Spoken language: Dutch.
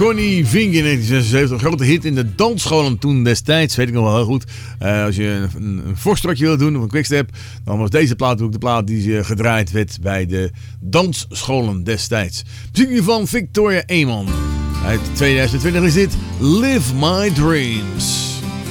Connie Vink in 1976. Een grote hit in de dansscholen toen destijds. Weet ik nog wel heel goed. Als je een voorstrotje wil doen of een quickstep, dan was deze plaat ook de plaat die gedraaid werd bij de dansscholen destijds. Muziek van Victoria Amon. Uit 2020 is dit Live My Dreams.